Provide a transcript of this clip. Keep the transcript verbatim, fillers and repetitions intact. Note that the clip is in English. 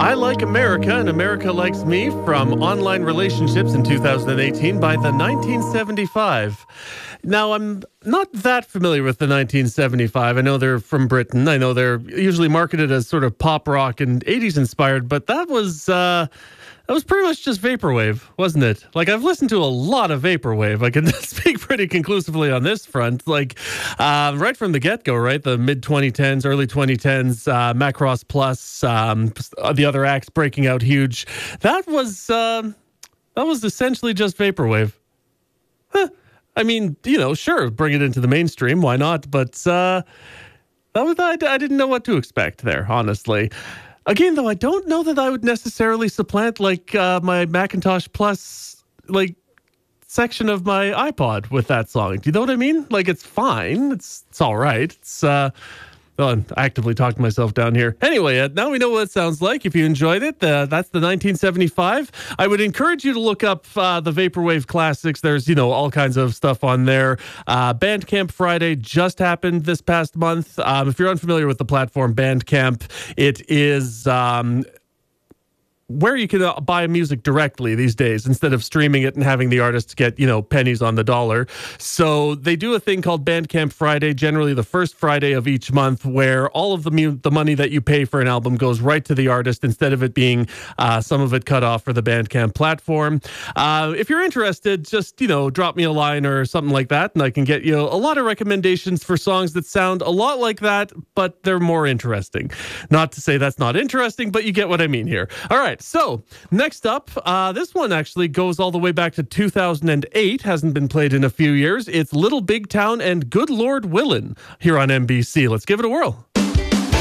I Like America and America Likes Me from Online Relationships in two thousand eighteen by the nineteen seventy-five. Now, I'm not that familiar with the nineteen seventy-five. I know they're from Britain. I know they're usually marketed as sort of pop rock and eighties inspired, but that was uh, that was pretty much just vaporwave, wasn't it? Like, I've listened to a lot of vaporwave. I can speak pretty conclusively on this front. Like, uh, right from the get-go, right? The mid twenty tens, early twenty tens, uh, Macross Plus, um, the other acts breaking out huge. That was uh, that was essentially just vaporwave. Huh. I mean, you know, sure, bring it into the mainstream. Why not? But uh, that was I, I didn't know what to expect there, honestly. Again, though, I don't know that I would necessarily supplant like uh, my Macintosh Plus like section of my iPod with that song. Do you know what I mean? Like, it's fine. It's it's all right. It's uh, well, I'm actively talking to myself down here. Anyway, uh, now we know what it sounds like. If you enjoyed it, uh, that's the nineteen seventy-five. I would encourage you to look up uh, the Vaporwave Classics. There's, you know, all kinds of stuff on there. Uh, Bandcamp Friday just happened this past month. Um, if you're unfamiliar with the platform Bandcamp, it is Um, where you can uh, buy music directly these days instead of streaming it and having the artists get, you know, pennies on the dollar. So they do a thing called Bandcamp Friday, generally the first Friday of each month, where all of the mu- the money that you pay for an album goes right to the artist instead of it being uh, some of it cut off for the Bandcamp platform. Uh, if you're interested, just, you know, drop me a line or something like that, and I can get you a lot of recommendations for songs that sound a lot like that, but they're more interesting. Not to say that's not interesting, but you get what I mean here. All right. So, next up, uh, this one actually goes all the way back to two thousand eight, hasn't been played in a few years. It's Little Big Town and Good Lord Willin' here on N B C. Let's give it a whirl.